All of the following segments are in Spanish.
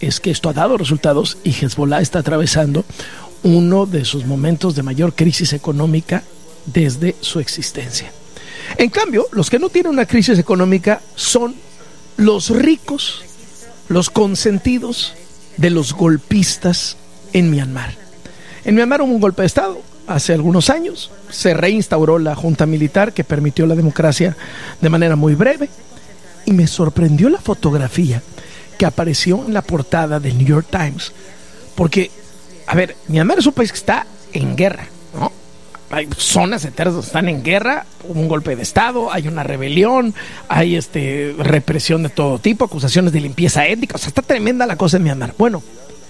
es que esto ha dado resultados y Hezbollah está atravesando uno de sus momentos de mayor crisis económica desde su existencia. En cambio, los que no tienen una crisis económica son los ricos, los consentidos de los golpistas en Myanmar. En Myanmar hubo un golpe de Estado hace algunos años, se reinstauró la junta militar que permitió la democracia de manera muy breve, y me sorprendió la fotografía que apareció en la portada del New York Times, porque, a ver, Myanmar es un país que está en guerra, ¿no? Hay zonas enteras donde están en guerra, hubo un golpe de Estado, hay una rebelión, hay represión de todo tipo, acusaciones de limpieza étnica, o sea, está tremenda la cosa en Myanmar. Bueno,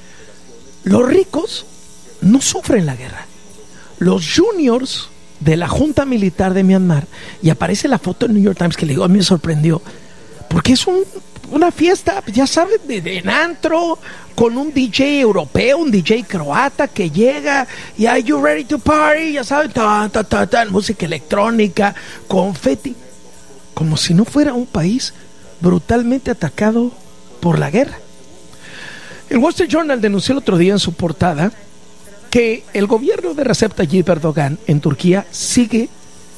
los ricos no sufren la guerra. Los juniors de la junta militar de Myanmar, y aparece la foto en New York Times que le digo, a mí me sorprendió, porque es una fiesta, ya saben, de antro, con un DJ europeo, un DJ croata que llega y "Are you ready to party?", ya saben, música electrónica, confeti, como si no fuera un país brutalmente atacado por la guerra. El Wall Street Journal denunció el otro día en su portada que el gobierno de Recep Tayyip Erdogan en Turquía sigue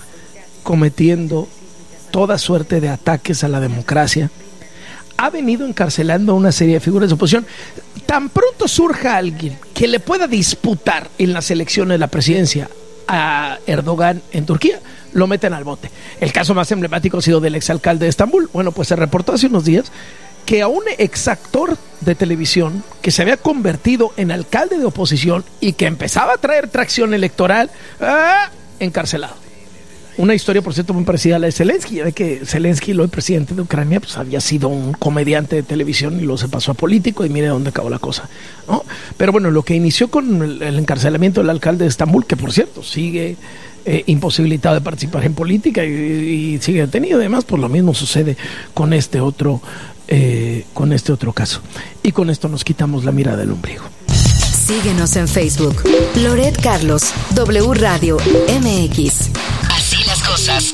cometiendo toda suerte de ataques a la democracia. Ha venido encarcelando a una serie de figuras de oposición. Tan pronto surja alguien que le pueda disputar en las elecciones de la presidencia a Erdogan en Turquía, lo meten al bote. El caso más emblemático ha sido del exalcalde de Estambul. Bueno, pues se reportó hace unos días que a un exactor de televisión que se había convertido en alcalde de oposición y que empezaba a traer tracción electoral, encarcelado. Una historia, por cierto, muy parecida a la de Zelensky. Ya ve que Zelensky, el presidente de Ucrania, pues había sido un comediante de televisión y luego se pasó a político, y mire dónde acabó la cosa, ¿no? Pero bueno, lo que inició con el encarcelamiento del alcalde de Estambul, que por cierto sigue imposibilitado de participar en política y sigue detenido. Además, pues lo mismo sucede con este otro caso. Y con esto nos quitamos la mirada del ombligo. Síguenos en Facebook. Loret Carlos, W Radio MX. Así las cosas.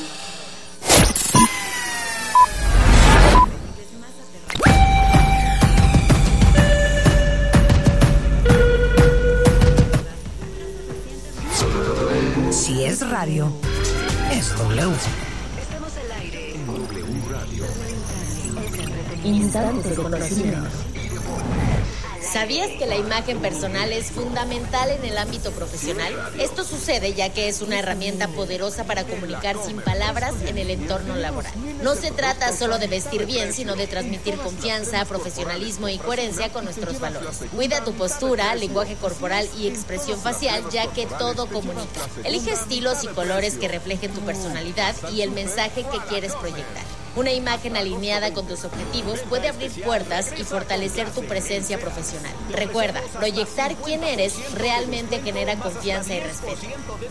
Si es radio, es W. Estamos al aire en W Radio. Instantes de conocimiento. ¿Sabías que la imagen personal es fundamental en el ámbito profesional? Esto sucede ya que es una herramienta poderosa para comunicar sin palabras en el entorno laboral. No se trata solo de vestir bien, sino de transmitir confianza, profesionalismo y coherencia con nuestros valores. Cuida tu postura, lenguaje corporal y expresión facial, ya que todo comunica. Elige estilos y colores que reflejen tu personalidad y el mensaje que quieres proyectar. Una imagen alineada con tus objetivos puede abrir puertas y fortalecer tu presencia profesional. Recuerda, proyectar quién eres realmente genera confianza y respeto.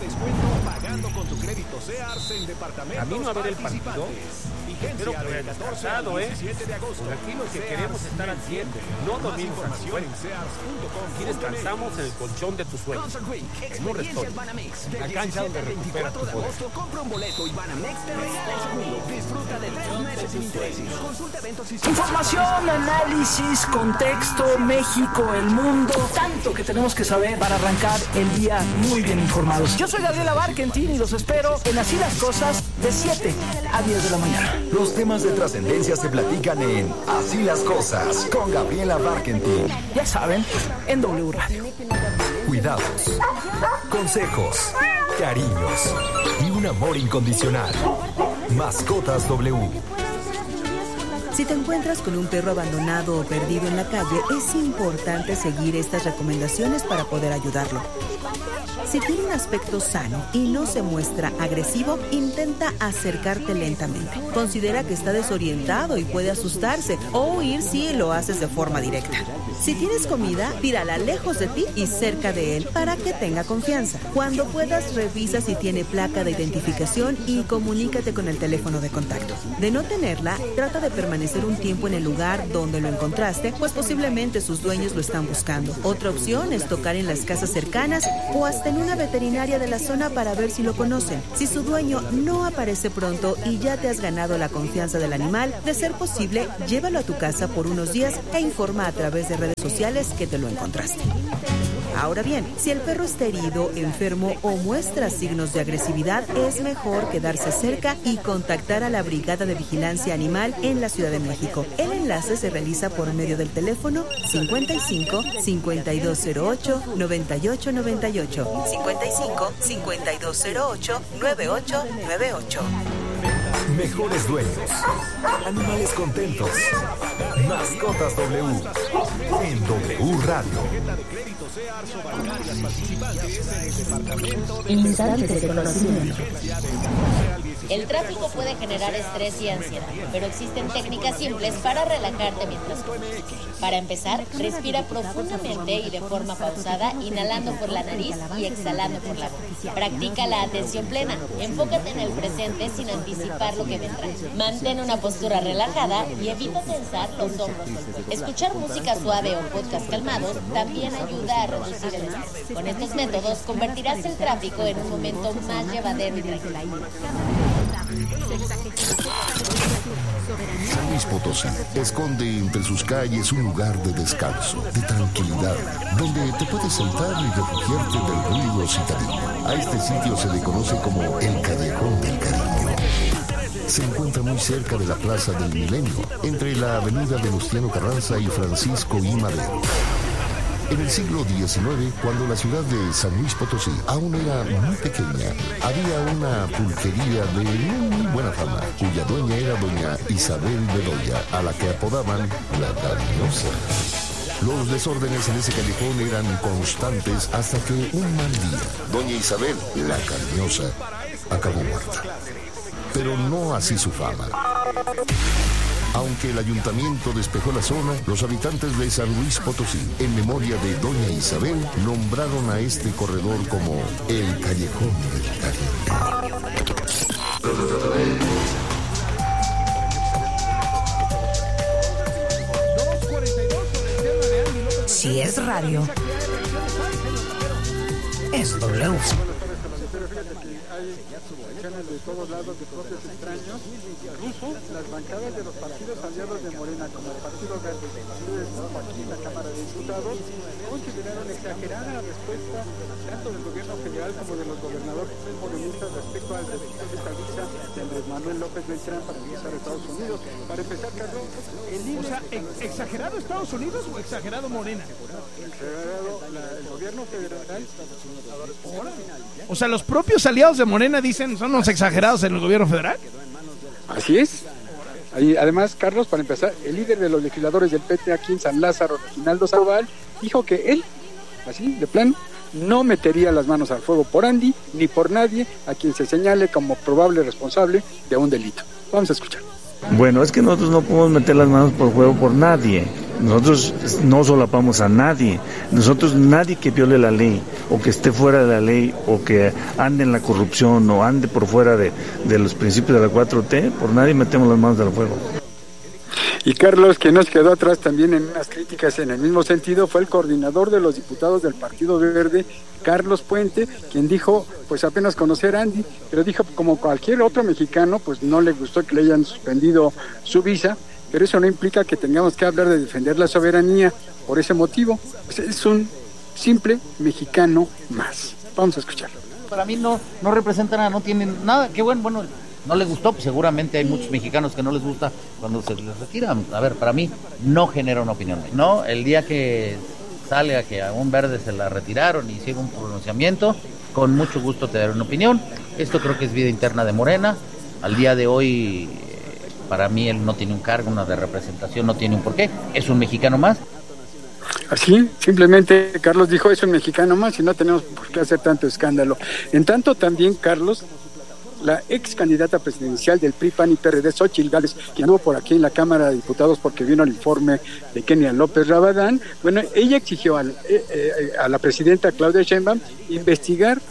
Camino a ver el partido. Espero que haya descansado, Tranquilos que queremos estar al 100. No dormimos a la cuenta. Aquí descansamos en el colchón de tus sueños. En un restaurante. La cancha donde recuperas tu poder. Compra un boleto y Banamex te regala el segundo. Disfruta de 3 meses sin intereses. Consulta eventos y Información, análisis, contexto, México, el mundo, tanto que tenemos que saber para arrancar el día muy bien informados. Yo soy Gabriela Barkentin y los espero en Así las Cosas de 7 a 10 de la mañana. Los temas de trascendencia se platican en Así las Cosas con Gabriela Barkentin. Ya saben, en W Radio. Cuidados, consejos, cariños y un amor incondicional. Mascotas W. Si te encuentras con un perro abandonado o perdido en la calle, es importante seguir estas recomendaciones para poder ayudarlo. Si tiene un aspecto sano y no se muestra agresivo, intenta acercarte lentamente. Considera que está desorientado y puede asustarse o huir si lo haces de forma directa. Si tienes comida, tírala lejos de ti y cerca de él para que tenga confianza. Cuando puedas, revisa si tiene placa de identificación y comunícate con el teléfono de contacto. De no tenerla, trata de permanecer permanecer un tiempo en el lugar donde lo encontraste, pues posiblemente sus dueños lo están buscando. Otra opción es tocar en las casas cercanas o hasta en una veterinaria de la zona para ver si lo conocen. Si su dueño no aparece pronto y ya te has ganado la confianza del animal, de ser posible, llévalo a tu casa por unos días e informa a través de redes sociales que te lo encontraste. Ahora bien, si el perro está herido, enfermo o muestra signos de agresividad, es mejor quedarse cerca y contactar a la Brigada de Vigilancia Animal en la Ciudad de México. El enlace se realiza por medio del teléfono 55 5208 9898. 55 5208 9898. Mejores dueños. Animales contentos. Mascotas W. En W Radio. Instantes de conocimiento. El tráfico puede generar estrés y ansiedad, pero existen técnicas simples para relajarte mientras conduces. Para empezar, respira profundamente y de forma pausada, inhalando por la nariz y exhalando por la boca. Practica la atención plena. Enfócate en el presente sin anticipar lo que vendrá. Mantén una postura relajada y evita tensar los hombros o el cuello. Escuchar música suave o podcast calmados también ayuda a reducir el estrés. Con estos métodos convertirás el tráfico en un momento más llevadero y tranquilo. San Luis Potosí esconde entre sus calles un lugar de descanso, de tranquilidad, donde te puedes sentar y refugiarte del ruido citadino. A este sitio se le conoce como el Callejón del Cariño. Se encuentra muy cerca de la Plaza del Milenio, entre la avenida Venustiano Carranza y Francisco I. Madero. En el siglo XIX, cuando la ciudad de San Luis Potosí aún era muy pequeña, había una pulquería de muy buena fama, cuya dueña era doña Isabel Bedoya, a la que apodaban la Cariñosa. Los desórdenes en ese callejón eran constantes hasta que un mal día, doña Isabel, la Cariñosa, acabó muerta. Pero no así su fama. Aunque el ayuntamiento despejó la zona, los habitantes de San Luis Potosí, en memoria de doña Isabel, nombraron a este corredor como el Callejón del Cariño. Si es radio, es W. De todos lados de propios extraños, incluso las bancadas de los partidos aliados de Morena, como el Partido Verde, aquí en la Cámara de Diputados, consideraron exagerada la respuesta tanto del gobierno federal como de los gobernadores morenistas respecto al reducción de visa de Andrés Manuel López Beltrán para ingresar a Estados Unidos. Para empezar, Carlos, O sea, ¿exagerado Estados Unidos o exagerado Morena? Exagerado el gobierno federal. O sea, los propios aliados de Morena dicen, ¿son los exagerados en el gobierno federal? Así es. Además, Carlos, para empezar, el líder de los legisladores del PT aquí en San Lázaro, Reginaldo Sandoval, dijo que él, así, de plano, no metería las manos al fuego por Andy ni por nadie a quien se señale como probable responsable de un delito. Vamos a escuchar. Bueno, es que nosotros no podemos meter las manos por fuego por nadie. Nosotros no solapamos a nadie. Nosotros, nadie que viole la ley o que esté fuera de la ley o que ande en la corrupción o ande por fuera de los principios de la 4T, por nadie metemos las manos al fuego. Y Carlos, que nos quedó atrás también en unas críticas en el mismo sentido, fue el coordinador de los diputados del Partido Verde, Carlos Puente, quien dijo, pues apenas conocer a Andy, pero dijo, como cualquier otro mexicano, pues no le gustó que le hayan suspendido su visa, pero eso no implica que tengamos que hablar de defender la soberanía por ese motivo. Pues es un simple mexicano más. Vamos a escucharlo. Para mí no representa nada, no tienen nada, qué bueno, no le gustó, pues seguramente hay muchos mexicanos que no les gusta cuando se les retiran. A ver, para mí no genera una opinión. No, el día que salga que a un verde se la retiraron y hicieron un pronunciamiento, con mucho gusto te daré una opinión. Esto creo que es vida interna de Morena. Al día de hoy, para mí él no tiene un cargo, una de representación, no tiene un porqué. Es un mexicano más. Así, simplemente Carlos dijo, es un mexicano más y no tenemos por qué hacer tanto escándalo. En tanto también, Carlos, la ex candidata presidencial del PRI, PAN y PRD, Xóchitl Gálvez, que anduvo por aquí en la Cámara de Diputados porque vino el informe de Kenia López Rabadán, bueno, ella exigió a la presidenta Claudia Sheinbaum investigar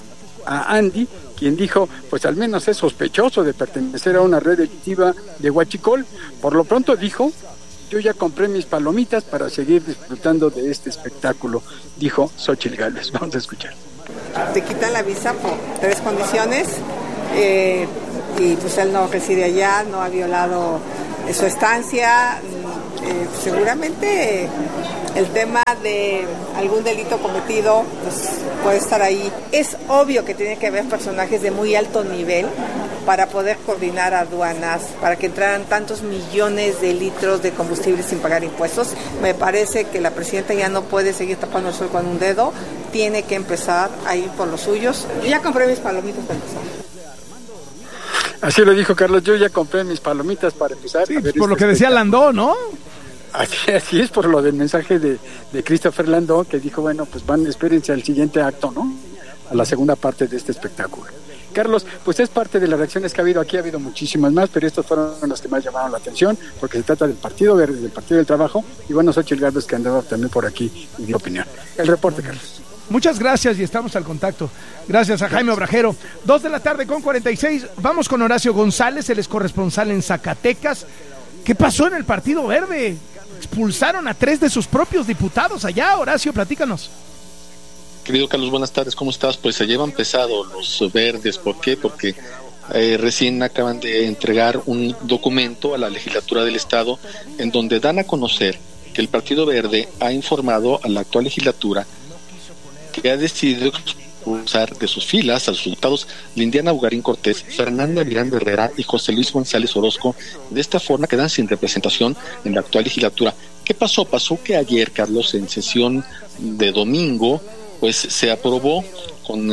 a Andy, quien dijo, pues al menos es sospechoso de pertenecer a una red delictiva de Huachicol. Por lo pronto dijo, yo ya compré mis palomitas para seguir disfrutando de este espectáculo, dijo Xóchitl Gálvez. Vamos a escuchar. Te quitan la visa por 3 condiciones, y pues él no reside allá, no ha violado su estancia, seguramente el tema de algún delito cometido pues puede estar ahí. Es obvio que tiene que haber personajes de muy alto nivel para poder coordinar aduanas, para que entraran tantos millones de litros de combustible sin pagar impuestos. Me parece que la presidenta ya no puede seguir tapando el sol con un dedo, tiene que empezar a ir por los suyos. Yo ya compré mis palomitas para empezar. Así lo dijo Carlos, yo ya compré mis palomitas para empezar. Sí, a ver por lo que decía Landó, ¿no? Así es, por lo del mensaje de Christopher Landó, que dijo, bueno, pues espérense al siguiente acto, ¿no? A la segunda parte de este espectáculo. Carlos, pues es parte de las reacciones que ha habido aquí, ha habido muchísimas más, pero estos fueron los que más llamaron la atención, porque se trata del Partido Verde, del Partido del Trabajo, y bueno, Xóchitl Gálvez, que andaba también por aquí y dio opinión. El reporte, Carlos. Muchas gracias y estamos al contacto. Gracias a Jaime Obrajero. 2:46 p.m. Vamos con Horacio González, él es corresponsal en Zacatecas. ¿Qué pasó en el Partido Verde? Expulsaron a 3 de sus propios diputados allá. Horacio, platícanos. Querido Carlos, buenas tardes, ¿cómo estás? Pues se llevan pesado los verdes. ¿Por qué? Porque recién acaban de entregar un documento a la legislatura del Estado en donde dan a conocer que el Partido Verde ha informado a la actual legislatura que ha decidido expulsar de sus filas a los diputados Lindiana Bugarín Cortés, Fernanda Miranda Herrera y José Luis González Orozco. De esta forma quedan sin representación en la actual legislatura. ¿Qué pasó? Pasó que ayer, Carlos, en sesión de domingo, pues se aprobó con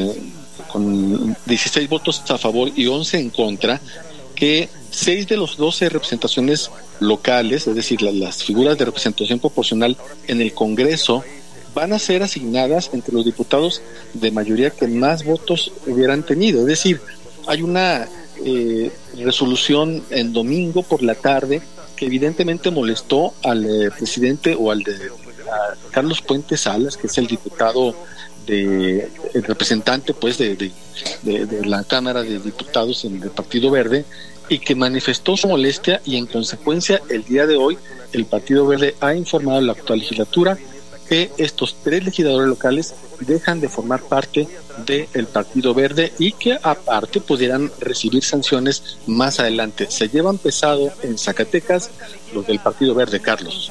16 votos a favor y 11 en contra, que 6 de los 12 representaciones locales, es decir, las figuras de representación proporcional en el Congreso, van a ser asignadas entre los diputados de mayoría que más votos hubieran tenido. Es decir, hay una resolución en domingo por la tarde que evidentemente molestó al presidente o al de Carlos Puente Salas, que es el diputado el representante pues de la Cámara de Diputados en el Partido Verde, y que manifestó su molestia, y en consecuencia el día de hoy el Partido Verde ha informado a la actual legislatura que estos 3 legisladores locales dejan de formar parte del Partido Verde y que aparte pudieran recibir sanciones más adelante. Se llevan pesado en Zacatecas los del Partido Verde, Carlos.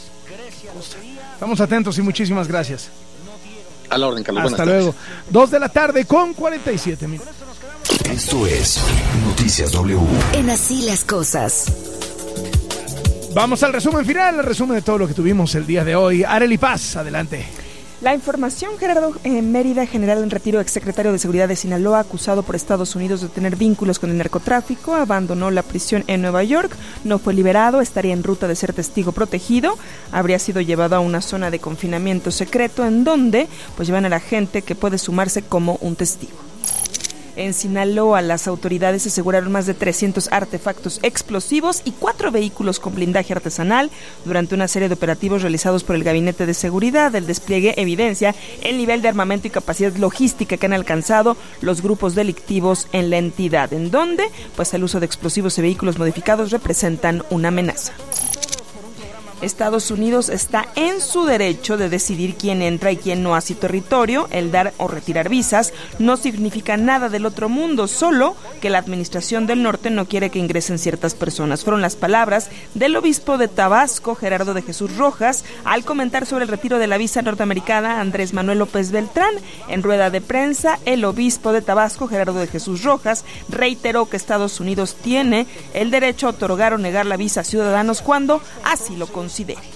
Estamos atentos y muchísimas gracias. A la orden, Carlos. Hasta luego. 2:47 p.m. Esto es Noticias W. En Así las Cosas. Vamos al resumen final, el resumen de todo lo que tuvimos el día de hoy. Arely Paz, adelante. La información: Gerardo Mérida, general en retiro, exsecretario de Seguridad de Sinaloa, acusado por Estados Unidos de tener vínculos con el narcotráfico, abandonó la prisión en Nueva York, no fue liberado, estaría en ruta de ser testigo protegido, habría sido llevado a una zona de confinamiento secreto en donde pues llevan a la gente que puede sumarse como un testigo. En Sinaloa, las autoridades aseguraron más de 300 artefactos explosivos y 4 vehículos con blindaje artesanal durante una serie de operativos realizados por el Gabinete de Seguridad. El despliegue evidencia el nivel de armamento y capacidad logística que han alcanzado los grupos delictivos en la entidad, en donde pues el uso de explosivos y vehículos modificados representan una amenaza. Estados Unidos está en su derecho de decidir quién entra y quién no a su territorio. El dar o retirar visas no significa nada del otro mundo, solo que la administración del norte no quiere que ingresen ciertas personas. Fueron las palabras del obispo de Tabasco, Gerardo de Jesús Rojas, al comentar sobre el retiro de la visa norteamericana Andrés Manuel López Beltrán. En rueda de prensa, el obispo de Tabasco, Gerardo de Jesús Rojas, reiteró que Estados Unidos tiene el derecho a otorgar o negar la visa a ciudadanos cuando así lo considere.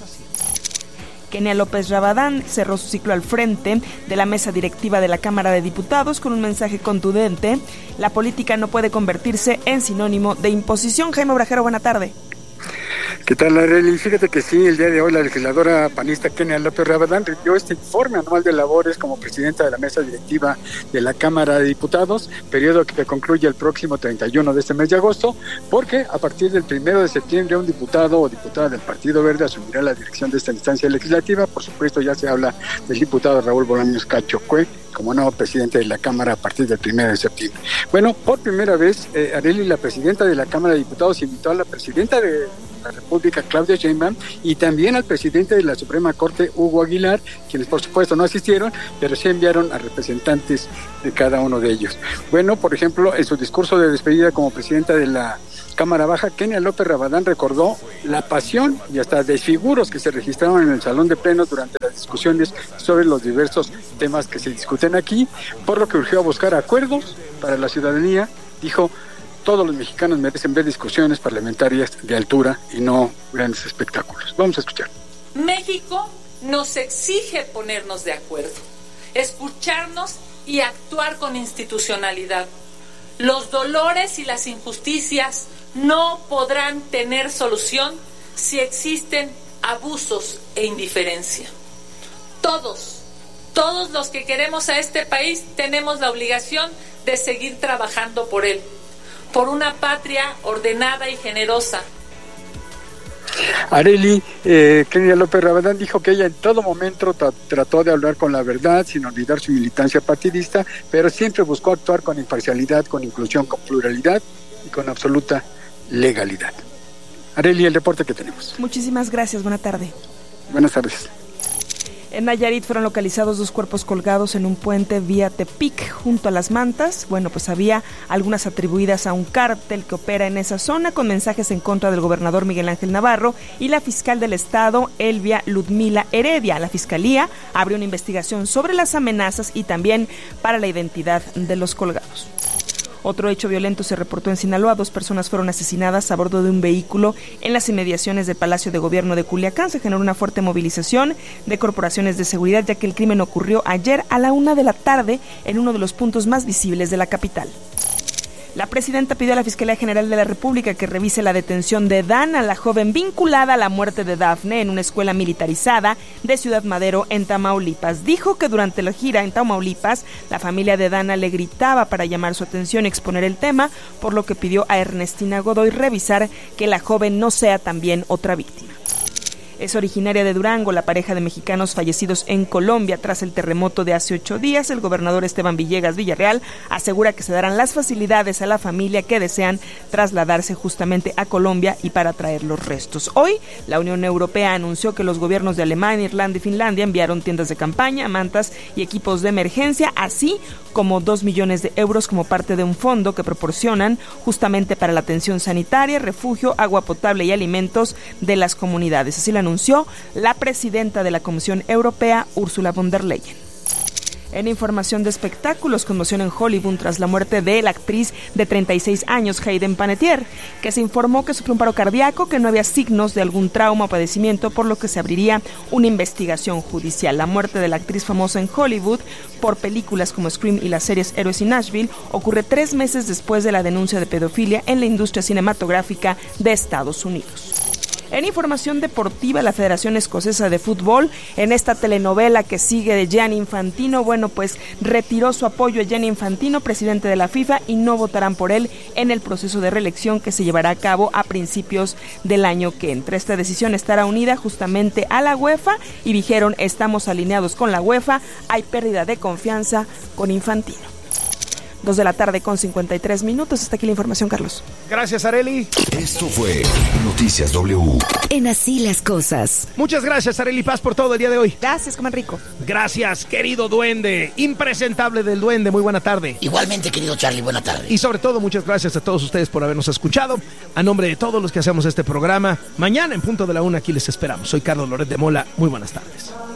Kenia López Rabadán cerró su ciclo al frente de la mesa directiva de la Cámara de Diputados con un mensaje contundente: la política no puede convertirse en sinónimo de imposición. Jaime Obrajero, buena tarde. ¿Qué tal, Arely? Fíjate que sí, el día de hoy la legisladora panista Kenia López Rabadán rindió este informe anual de labores como presidenta de la mesa directiva de la Cámara de Diputados, periodo que concluye el próximo 31 de este mes de agosto, porque a partir del 1 de septiembre un diputado o diputada del Partido Verde asumirá la dirección de esta instancia legislativa. Por supuesto, ya se habla del diputado Raúl Bolaños Cachocue, como nuevo presidente de la Cámara a partir del 1 de septiembre. Bueno, por primera vez, Arely, la presidenta de la Cámara de Diputados, invitó a la presidenta de la República, Claudia Sheinbaum, y también al presidente de la Suprema Corte, Hugo Aguilar, quienes por supuesto no asistieron, pero sí enviaron a representantes de cada uno de ellos. Bueno, por ejemplo, en su discurso de despedida como presidenta de la Cámara Baja, Kenia López Rabadán recordó la pasión y hasta desfiguros que se registraron en el Salón de Plenos durante las discusiones sobre los diversos temas que se discuten aquí, por lo que urgió a buscar acuerdos para la ciudadanía. Dijo: todos los mexicanos merecen ver discusiones parlamentarias de altura y no grandes espectáculos. Vamos a escuchar. México nos exige ponernos de acuerdo, escucharnos y actuar con institucionalidad. Los dolores y las injusticias no podrán tener solución si existen abusos e indiferencia. Todos los que queremos a este país tenemos la obligación de seguir trabajando por él, por una patria ordenada y generosa. Arely, Kenia López Rabadán dijo que ella en todo momento trató de hablar con la verdad, sin olvidar su militancia partidista, pero siempre buscó actuar con imparcialidad, con inclusión, con pluralidad y con absoluta legalidad. Arely, el reporte que tenemos. Muchísimas gracias, buena tarde. Buenas tardes. En Nayarit fueron localizados 2 cuerpos colgados en un puente vía Tepic junto a Las Mantas. Bueno, pues había algunas atribuidas a un cártel que opera en esa zona, con mensajes en contra del gobernador Miguel Ángel Navarro y la fiscal del estado, Elvia Ludmila Heredia. La fiscalía abrió una investigación sobre las amenazas y también para la identidad de los colgados. Otro hecho violento se reportó en Sinaloa. 2 personas fueron asesinadas a bordo de un vehículo en las inmediaciones del Palacio de Gobierno de Culiacán. Se generó una fuerte movilización de corporaciones de seguridad, ya que el crimen ocurrió ayer a la 1 de la tarde en uno de los puntos más visibles de la capital. La presidenta pidió a la Fiscalía General de la República que revise la detención de Dana, la joven vinculada a la muerte de Dafne en una escuela militarizada de Ciudad Madero, en Tamaulipas. Dijo que durante la gira en Tamaulipas, la familia de Dana le gritaba para llamar su atención y exponer el tema, por lo que pidió a Ernestina Godoy revisar que la joven no sea también otra víctima. Es originaria de Durango, la pareja de mexicanos fallecidos en Colombia tras el terremoto de hace 8 días. El gobernador Esteban Villegas Villarreal asegura que se darán las facilidades a la familia que desean trasladarse justamente a Colombia y para traer los restos. Hoy, la Unión Europea anunció que los gobiernos de Alemania, Irlanda y Finlandia enviaron tiendas de campaña, mantas y equipos de emergencia, así como 2 millones de euros como parte de un fondo que proporcionan justamente para la atención sanitaria, refugio, agua potable y alimentos de las comunidades. Así lo anunció la presidenta de la Comisión Europea, Ursula von der Leyen. En información de espectáculos, conmoción en Hollywood tras la muerte de la actriz de 36 años, Hayden Panettiere, que se informó que sufrió un paro cardíaco, que no había signos de algún trauma o padecimiento, por lo que se abriría una investigación judicial. La muerte de la actriz famosa en Hollywood por películas como Scream y las series Héroes y Nashville ocurre 3 meses después de la denuncia de pedofilia en la industria cinematográfica de Estados Unidos. En información deportiva, la Federación Escocesa de Fútbol, en esta telenovela que sigue de Gianni Infantino, bueno, pues retiró su apoyo a Gianni Infantino, presidente de la FIFA, y no votarán por él en el proceso de reelección que se llevará a cabo a principios del año que entra. Esta decisión estará unida justamente a la UEFA y dijeron: estamos alineados con la UEFA, hay pérdida de confianza con Infantino. 2 de la tarde con 53 minutos. Hasta aquí la información, Carlos. Gracias, Arely. Esto fue Noticias W. En Así las Cosas. Muchas gracias, Arely Paz, por todo el día de hoy. Gracias, coman rico. Gracias, querido duende, impresentable del duende. Muy buena tarde. Igualmente, querido Charlie, buena tarde. Y sobre todo, muchas gracias a todos ustedes por habernos escuchado. A nombre de todos los que hacemos este programa, mañana en punto de la 1 aquí les esperamos. Soy Carlos Loret de Mola. Muy buenas tardes.